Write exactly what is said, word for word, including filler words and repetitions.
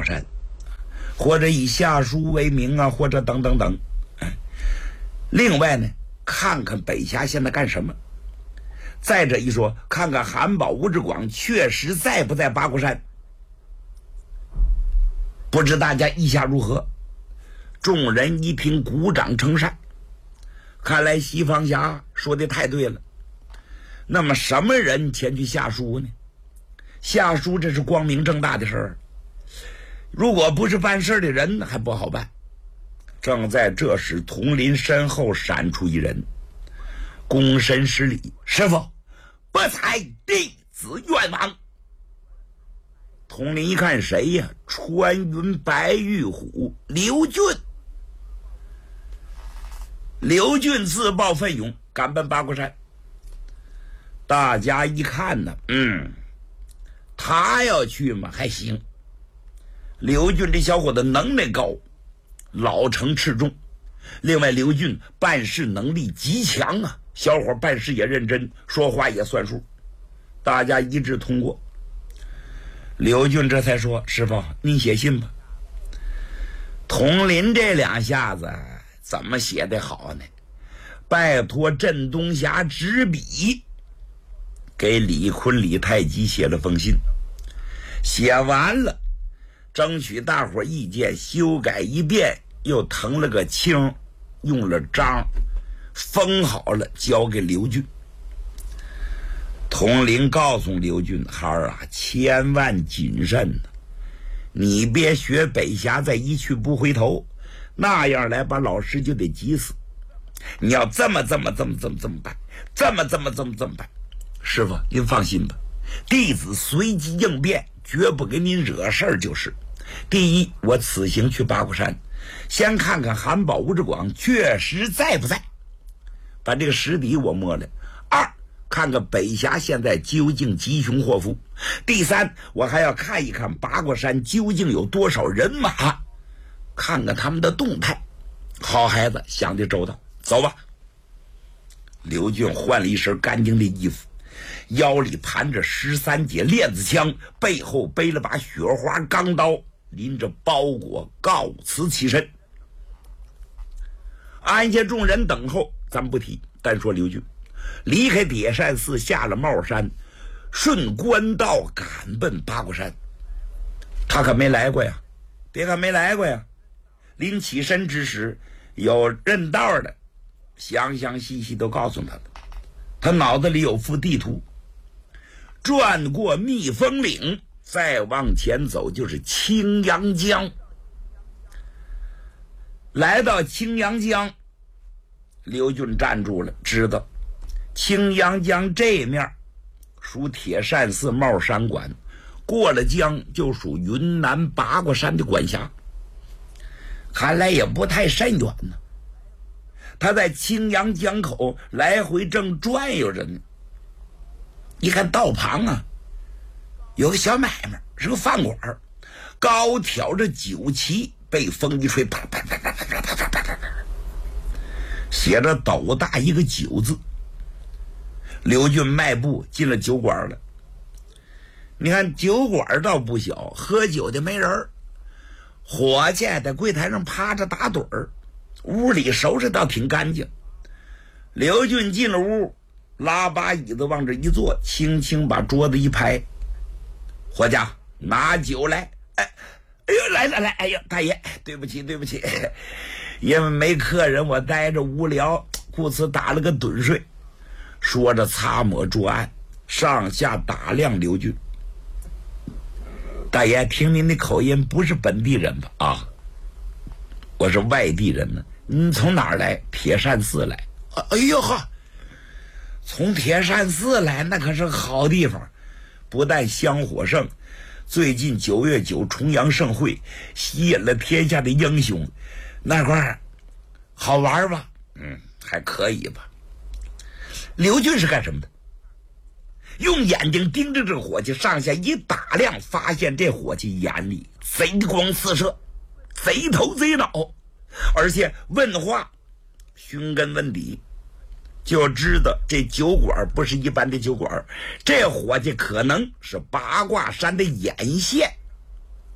卦山，或者以下书为名啊，或者等等等。另外呢，看看北峡现在干什么。再者一说，看看韩宝、吴志广确实在不在八卦山。不知大家意下如何？众人一听，鼓掌称善。看来西方侠说的太对了。那么什么人前去下书呢？下书这是光明正大的事儿，如果不是办事的人还不好办。正在这时，佟林身后闪出一人，躬身施礼：“师父，不才弟子愿往。”佟林一看谁呀？穿云白玉虎刘俊。刘俊自报奋勇，赶奔八卦山。大家一看呢，嗯，他要去嘛还行。刘俊这小伙子能耐高，老成持重。另外刘俊办事能力极强啊，小伙办事也认真，说话也算数。大家一致通过。刘俊这才说：“师父，您写信吧。”佟林这两下子怎么写的好呢？拜托镇东侠执笔，给李坤、李太极写了封信。写完了，争取大伙意见，修改一遍，又腾了个清，用了章，封好了，交给刘俊。佟林告诉刘俊：“孩儿啊，千万谨慎呐、啊！你别学北峡再一去不回头，那样来把老师就得急死。你要这么这么这么这么这么办，这么这么这么这么办。师傅，您放心吧，弟子随机应变，绝不给您惹事儿就是。第一，我此行去八卦山，先看看韩宝、吴志广确实在不在，把这个实底我摸了。二，看看北峡现在究竟吉凶祸福。第三，我还要看一看八卦山究竟有多少人马，看看他们的动态。好孩子，想得周到，走吧。”刘俊换了一身干净的衣服，腰里盘着十三节链子枪，背后背了把雪花钢刀，拎着包裹告辞起身。安下众人等候，咱不提，单说刘俊离开铁扇寺，下了帽山，顺官道赶奔八卦山。他可没来过呀，别看没来过呀，临起身之时，有认道的详详细细都告诉他了。他脑子里有幅地图，转过蜜蜂岭，再往前走就是青阳江。来到青阳江，刘俊站住了，知道青阳江这面属铁扇寺帽山管，过了江就属云南八卦山的管辖，看来也不太甚远呢。他在青阳江口来回正转悠着呢，一看道旁啊有个小买卖，是个饭馆，高挑着酒旗，被风一吹，啪啪啪啪啪啪啪啪啪啪，写着斗大一个酒字。刘俊迈步进了酒馆了。你看酒馆倒不小，喝酒的没人，伙计在柜台上趴着打盹儿，屋里收拾倒挺干净。刘俊进了屋，拉把椅子往这一坐，轻轻把桌子一拍：“伙计，拿酒来。”哎，哎呦，来来来，哎呦，大爷，对不起对不起，因为没客人，我待着无聊，故此打了个盹睡。说着擦抹桌案，上下打量刘俊。大爷，听您的口音不是本地人吧？啊，我是外地人呢。您从哪儿来？铁扇寺来。哎呦呵，从铁扇寺来，那可是个好地方，不但香火盛，最近九月九重阳盛会吸引了天下的英雄，那块儿好玩吧？嗯，还可以吧。刘俊是干什么的？用眼睛盯着这个伙计，上下一打量，发现这伙计眼里贼光四射，贼头贼脑，而且问话寻根问底，就知道这酒馆不是一般的酒馆，这伙计可能是八卦山的眼线。